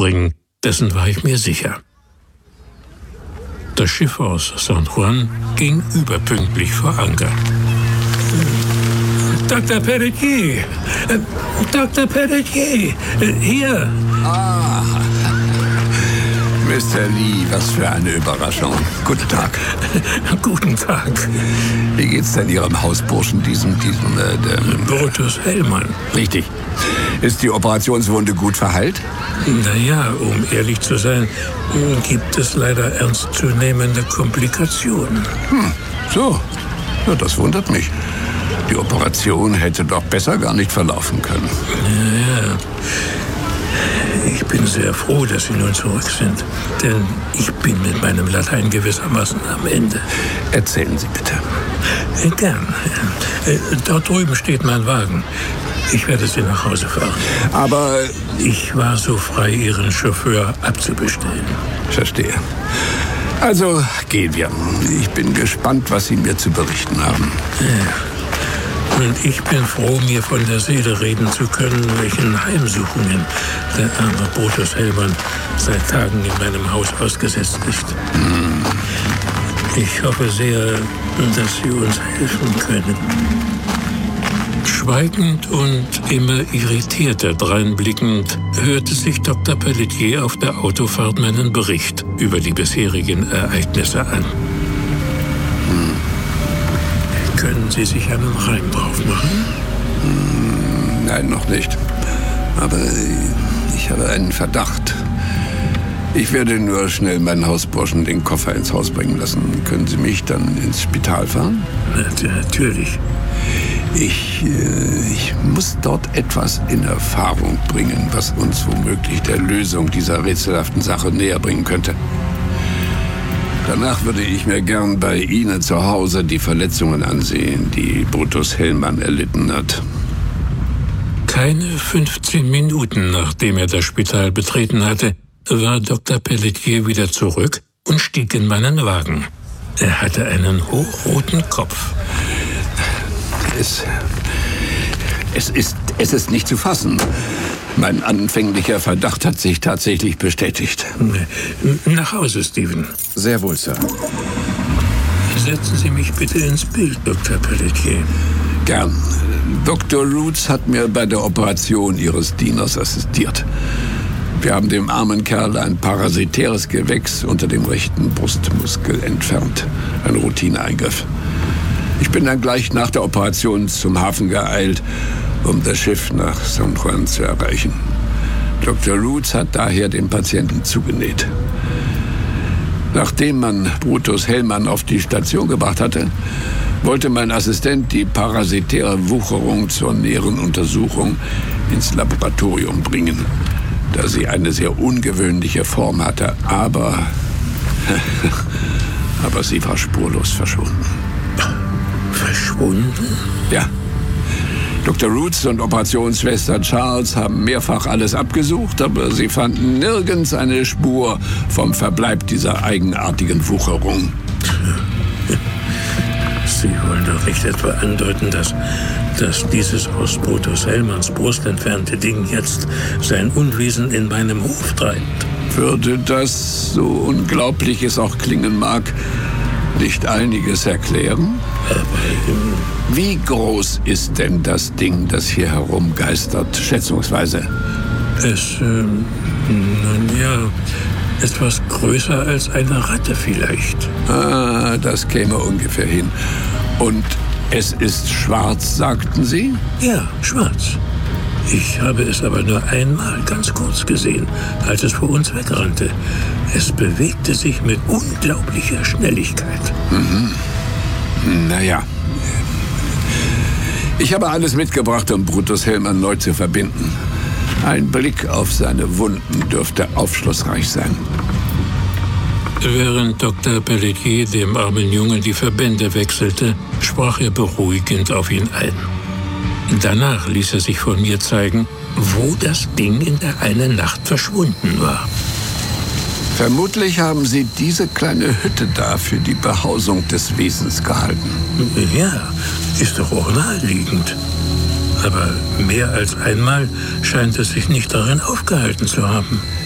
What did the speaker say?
bringen, dessen war ich mir sicher. Das Schiff aus San Juan ging überpünktlich vor Anker. Dr. Pelletier! Dr. Pelletier! Hier! Ah, Mr. Lee, was für eine Überraschung. Guten Tag. Guten Tag. Wie geht's denn Ihrem Hausburschen, Brutus Hellmann. Richtig. Ist die Operationswunde gut verheilt? Naja, um ehrlich zu sein, gibt es leider ernstzunehmende Komplikationen. So. Ja, das wundert mich. Die Operation hätte doch besser gar nicht verlaufen können. Ja. Ich bin sehr froh, dass Sie nun zurück sind, denn ich bin mit meinem Latein gewissermaßen am Ende. Erzählen Sie bitte. Gern. Dort drüben steht mein Wagen. Ich werde Sie nach Hause fahren. Aber ich war so frei, Ihren Chauffeur abzubestellen. Verstehe. Also gehen wir. Ich bin gespannt, was Sie mir zu berichten haben. Ja. Und ich bin froh, mir von der Seele reden zu können, welchen Heimsuchungen der arme Brutus Hellmann seit Tagen in meinem Haus ausgesetzt ist. Ich hoffe sehr, dass Sie uns helfen können. Schweigend und immer irritierter dreinblickend hörte sich Dr. Pelletier auf der Autofahrt meinen Bericht über die bisherigen Ereignisse an. Können Sie sich einen Reim drauf machen? Nein, noch nicht. Aber ich habe einen Verdacht. Ich werde nur schnell meinen Hausburschen den Koffer ins Haus bringen lassen. Können Sie mich dann ins Spital fahren? Natürlich. Ich muss dort etwas in Erfahrung bringen, was uns womöglich der Lösung dieser rätselhaften Sache näher bringen könnte. Danach würde ich mir gern bei Ihnen zu Hause die Verletzungen ansehen, die Brutus Hellmann erlitten hat. Keine 15 Minuten, nachdem er das Spital betreten hatte, war Dr. Pelletier wieder zurück und stieg in meinen Wagen. Er hatte einen hochroten Kopf. Es ist nicht zu fassen. Mein anfänglicher Verdacht hat sich tatsächlich bestätigt. Nach Hause, Stephen. Sehr wohl, Sir. Setzen Sie mich bitte ins Bild, Dr. Pelletier. Gern. Dr. Roots hat mir bei der Operation Ihres Dieners assistiert. Wir haben dem armen Kerl ein parasitäres Gewächs unter dem rechten Brustmuskel entfernt. Ein Routineeingriff. Ich bin dann gleich nach der Operation zum Hafen geeilt, um das Schiff nach San Juan zu erreichen. Dr. Roots hat daher den Patienten zugenäht. Nachdem man Brutus Hellmann auf die Station gebracht hatte, wollte mein Assistent die parasitäre Wucherung zur näheren Untersuchung ins Laboratorium bringen, da sie eine sehr ungewöhnliche Form hatte, aber sie war spurlos verschwunden. Verschwunden? Ja. Dr. Roots und Operationsschwester Charles haben mehrfach alles abgesucht, aber sie fanden nirgends eine Spur vom Verbleib dieser eigenartigen Wucherung. Sie wollen doch nicht etwa andeuten, dass dieses aus Brutus Hellmanns Brust entfernte Ding jetzt sein Unwesen in meinem Hof treibt? Würde das, so unglaublich es auch klingen mag, nicht einiges erklären? Wie groß ist denn das Ding, das hier herumgeistert, schätzungsweise? Nun ja, etwas größer als eine Ratte vielleicht. Das käme ungefähr hin. Und es ist schwarz, sagten Sie? Ja, schwarz. Ich habe es aber nur einmal ganz kurz gesehen, als es vor uns wegrannte. Es bewegte sich mit unglaublicher Schnelligkeit. Naja. Ich habe alles mitgebracht, um Brutus Hellmann neu zu verbinden. Ein Blick auf seine Wunden dürfte aufschlussreich sein. Während Dr. Pelletier dem armen Jungen die Verbände wechselte, sprach er beruhigend auf ihn ein. Danach ließ er sich von mir zeigen, wo das Ding in der einen Nacht verschwunden war. Vermutlich haben Sie diese kleine Hütte da für die Behausung des Wesens gehalten. Ja, ist doch auch naheliegend. Aber mehr als einmal scheint es sich nicht darin aufgehalten zu haben.